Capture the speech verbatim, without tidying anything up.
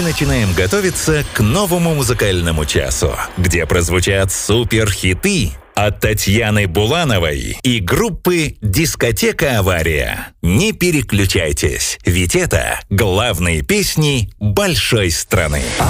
мы начинаем готовиться к новому музыкальному часу, где прозвучат суперхиты от Татьяны Булановой и группы «Дискотека Авария». Не переключайтесь, ведь это главные песни большой страны.